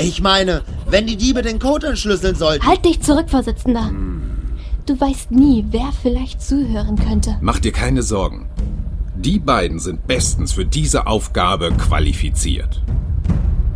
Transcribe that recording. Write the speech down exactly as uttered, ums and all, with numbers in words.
Ich meine, wenn die Diebe den Code entschlüsseln sollten... Halt dich zurück, Vorsitzender. Hm. Du weißt nie, wer vielleicht zuhören könnte. Mach dir keine Sorgen. Die beiden sind bestens für diese Aufgabe qualifiziert.